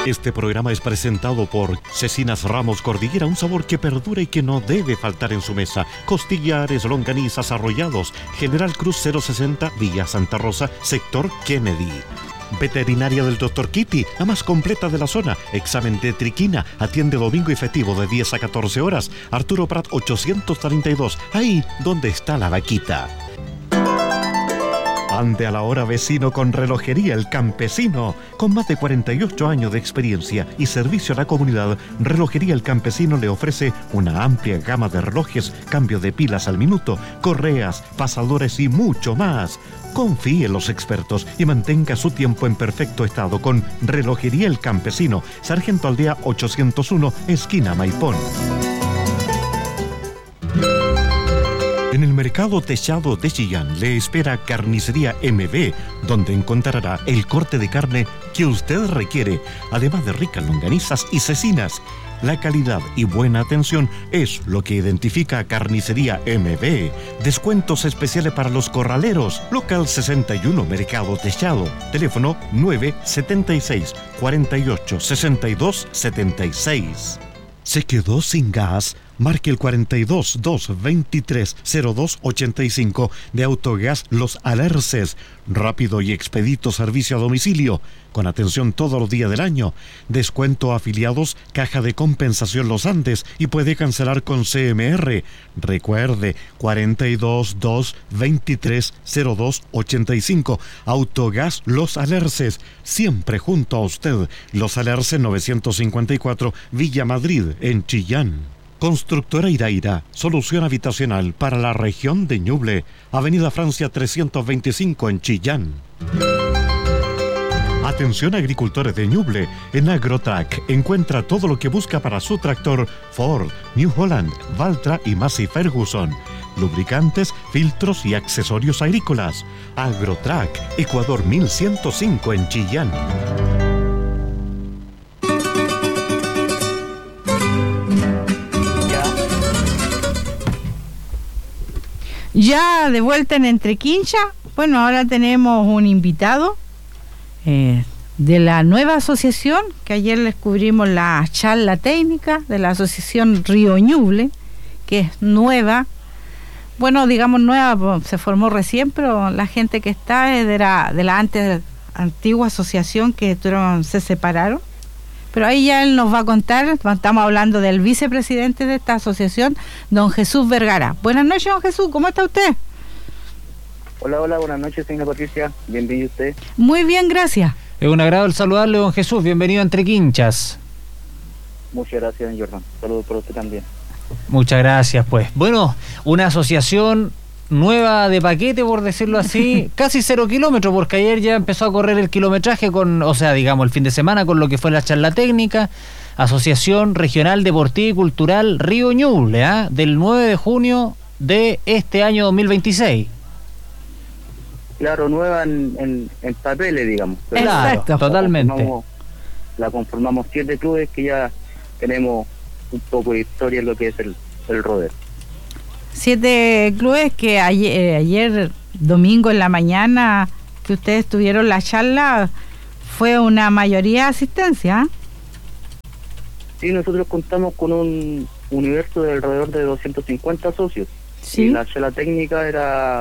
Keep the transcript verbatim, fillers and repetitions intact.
Este programa es presentado por Cecinas Ramos Cordillera, un sabor que perdura y que no debe faltar en su mesa. Costillares, longanizas, arrollados. General Cruz cero sesenta, Villa Santa Rosa, sector Kennedy. Veterinaria del doctor Kitty, la más completa de la zona. Examen de triquina, atiende domingo y festivo de diez a catorce horas. Arturo Prat ochocientos treinta y dos, ahí donde está la vaquita. Ande a la hora, vecino, con Relojería El Campesino. Con más de cuarenta y ocho años de experiencia y servicio a la comunidad, Relojería El Campesino le ofrece una amplia gama de relojes, cambio de pilas al minuto, correas, pasadores y mucho más. Confíe en los expertos y mantenga su tiempo en perfecto estado con Relojería El Campesino, Sargento Aldea ochocientos uno, esquina Maipón. En el mercado techado de Chillán le espera Carnicería M B, donde encontrará el corte de carne que usted requiere, además de ricas longanizas y cecinas. La calidad y buena atención es lo que identifica a Carnicería M B. Descuentos especiales para los corraleros. Local sesenta y uno, Mercado Techado. Teléfono nueve siete seis, cuatro ocho, seis dos siete seis. ¿Se quedó sin gas? Marque el cuarenta y dos, dos, veintitrés, cero dos, ochenta y cinco de Autogas Los Alerces. Rápido y expedito servicio a domicilio, con atención todos los días del año. Descuento a afiliados, caja de compensación Los Andes y puede cancelar con C M R. Recuerde, cuarenta y dos, dos, veintitrés, cero dos, ochenta y cinco. Autogas Los Alerces, siempre junto a usted. Los Alerces novecientos cincuenta y cuatro, Villa Madrid, en Chillán. Constructora Iraira, solución habitacional para la región de Ñuble, Avenida Francia trescientos veinticinco en Chillán. Atención agricultores de Ñuble, en AgroTrack encuentra todo lo que busca para su tractor Ford, New Holland, Valtra y Massey Ferguson. Lubricantes, filtros y accesorios agrícolas. AgroTrack, Ecuador mil ciento cinco en Chillán. Ya de vuelta en Entrequincha, bueno, ahora tenemos un invitado eh, de la nueva asociación, que ayer les cubrimos la charla técnica de la asociación Río Ñuble, que es nueva, bueno, digamos nueva, se formó recién, pero la gente que está es de la, de la antes antigua asociación que tuvieron, se separaron. Pero ahí ya él nos va a contar, estamos hablando del vicepresidente de esta asociación, don Jesús Vergara. Buenas noches, don Jesús, ¿cómo está usted? Hola, hola, buenas noches, señora Patricia, bienvenido usted. Muy bien, gracias. Es un agrado el saludarle, don Jesús, bienvenido a Entrequinchas. Muchas gracias, don Jordan, saludos por usted también. Muchas gracias, pues. Bueno, una asociación nueva de paquete, por decirlo así, casi cero kilómetros, porque ayer ya empezó a correr el kilometraje con, o sea, digamos, el fin de semana con lo que fue la charla técnica. Asociación Regional Deportiva y Cultural Río Ñuble, ¿eh? Del nueve de junio de este año dos mil veintiséis. Claro, nueva en, en, en papeles, digamos. Pero claro, exacto, totalmente. La conformamos, la conformamos siete clubes que ya tenemos un poco de historia en lo que es el, el rodeo. Siete clubes que ayer, eh, ayer domingo en la mañana que ustedes tuvieron la charla fue una mayoría de asistencia. Sí, nosotros contamos con un universo de alrededor de doscientos cincuenta socios. Sí. Y la charla técnica era